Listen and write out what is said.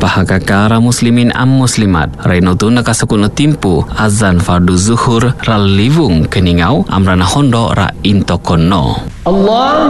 Pahakakara muslimin am muslimat Reno tu nakasukun timpu azan fardu zuhur ral livung keningau amrana hondo ra intokono. Allah